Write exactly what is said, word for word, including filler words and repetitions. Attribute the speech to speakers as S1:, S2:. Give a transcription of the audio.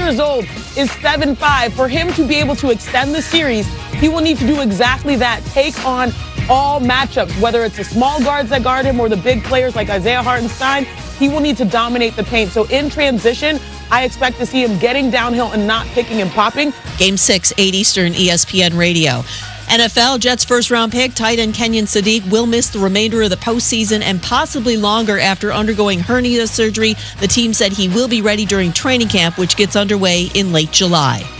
S1: years old, is seven five. For him to be able to extend the series, he will need to do exactly that. Take on all matchups, whether it's the small guards that guard him or the big players like Isaiah Hartenstein. He will need to dominate the paint. So in transition, I expect to see him getting downhill and not picking and popping.
S2: Game six, eight Eastern, E S P N Radio. N F L, Jets first-round pick, tight end Kenyon Sadiq will miss the remainder of the postseason and possibly longer after undergoing hernia surgery. The team said he will be ready during training camp, which gets underway in late July.